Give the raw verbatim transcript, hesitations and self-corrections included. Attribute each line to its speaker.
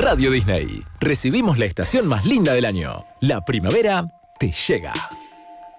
Speaker 1: Radio Disney. Recibimos la estación más linda del año. La primavera te llega.